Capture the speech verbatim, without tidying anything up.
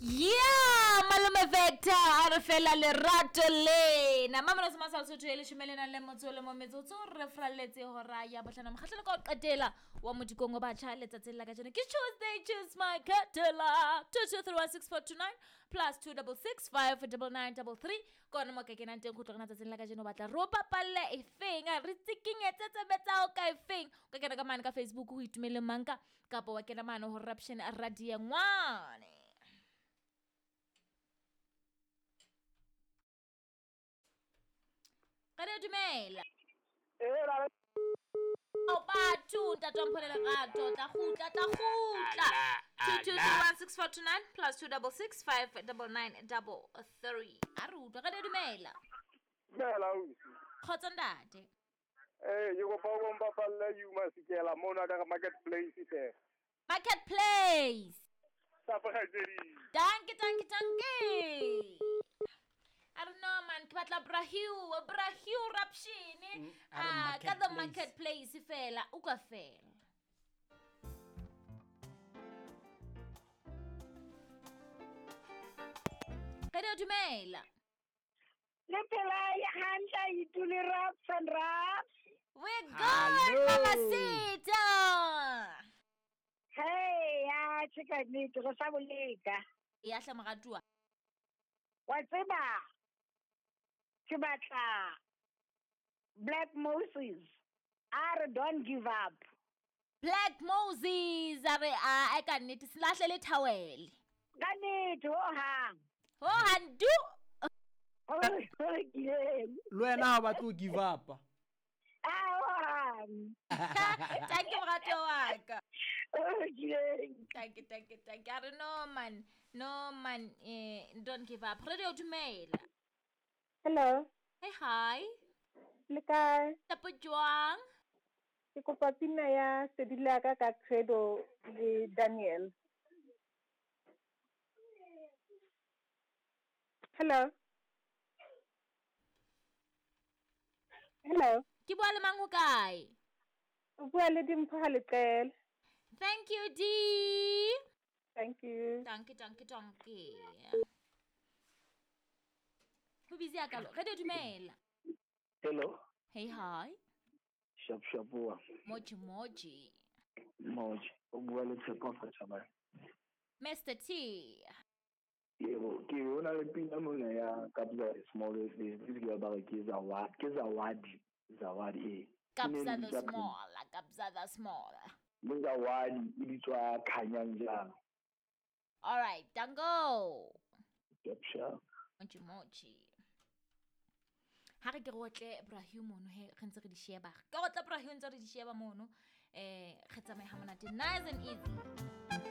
Yeah, Malome Vector, a re fela lerato lena. Mama re semasa Lesotho e leshomelena le motso le mo metsotso re fralletse hora ya bohlano mokgahlelo ka o qetela wa modikong o batjha letsatsi la ka jana ke Tuesday, choose my ketela two two three one six four two nine plus two six six five nine nine three three kona mo ka kenang teng go tlogana tsatsing la ka jana o batla ro papalle e feng a re tsikinyetse tsebetsa o ka e feng ka kena ka mane ka Facebook go itumele manka kapo wa kena mane ho Raption Radio ngwane. Kare dumela. Eh la O batho ntatwa mpholela gato tla gutla tla gutla two two three one six four two nine plus two six six five nine nine three a re utlwa kare dumela. Mela usi. Khotsa ntate. Eh yo go pa go mpapalle you masikela mona ka marketplace se. Marketplace. Sa pa jeri. Danke danke danke. I don't know man, ke batla Brahiu, Brahiu Raption. Ah, ka the marketplace fela, o ka fela. Kare dumela. Le pela ya hantla itule raps and raps. We're good, Mamacita. Hey, ya chika ni go sa boleka. Ya hla mogatua. Wa tseba? Ke batla Black Moses. Are don't give up. Black Moses, are a e ka nnete se lahle le towel. Ka nnete ho hang. Ho handu. Ho ho kileng. Le wena ha ba tlo give up. Ah ho hang. Thank you mogato wa ka. Ho kileng. Thank you, thank you, thank you. I don't know man. No man, eh, don't give up. Radio dumela. Hello. Hey, hi. Le kae? Tapo jwang? Ke kopa pina ya sedila ka ka Credo le Daniel. Hello. Hello. Ke bua le mang ho kae? O bua le Dimpho ha Leqele. Thank you, D. Thank you. Danke, danke, danke. Ho busy akalo. Radio dumela. Hello. Hey, hi. Shap shapua. Moji moji. Moji. O bua le Tshepo Fathabane. Mister T. Yebo, ke ona le pina mona ya Kabza the Small this this girl ba ke Zawadi, ke Zawadi, Zawadi eh. Kabza the Small, Kabza the Small. Le Zawadi e ditswa Khanyanjang. All right, dango. Shap shap. Moji moji. Ha re ke rotle Ibrahim mono he re ntse re di sheba. Ke rotle Ibrahim ntse re di sheba mono. Eh, re tsamaye ha monate nice and easy.